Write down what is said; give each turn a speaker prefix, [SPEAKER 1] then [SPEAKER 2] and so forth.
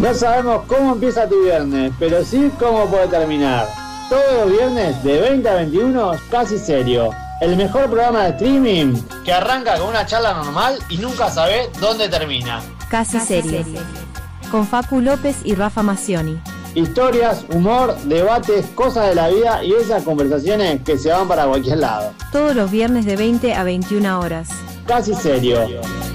[SPEAKER 1] No sabemos cómo empieza tu viernes, pero sí cómo puede terminar. Todos los viernes de 20 a 21, Casi Serio. El mejor programa de streaming que arranca con una charla normal y nunca sabe dónde termina.
[SPEAKER 2] Casi Serio. Con Facu López y Rafa Macioni.
[SPEAKER 1] Historias, humor, debates, cosas de la vida y esas conversaciones que se van para cualquier lado.
[SPEAKER 2] Todos los viernes de 20 a 21 horas.
[SPEAKER 1] Casi Serio.